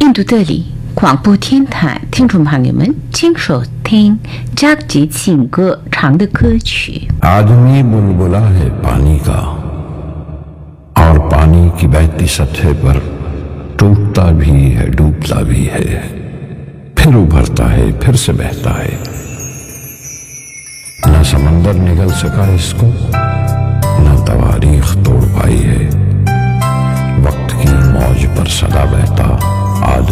印度德里广播天台听众朋友们，请收听扎吉情歌唱的歌曲。 आदमी बुलबुला है पानी का और पानी की बहती सतह पर टूटता भी है, डूबता भी है, फिर उभरता है, फिर से बहता है। न समंदर निगल सका इसको, न तवारीख तोड़ पाई है। वक्त की मौज पर सदा बहता